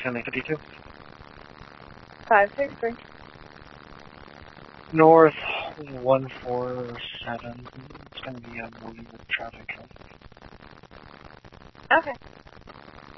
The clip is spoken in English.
Stanley 52. 563. North 147. It's going to be a movie with traffic. Okay.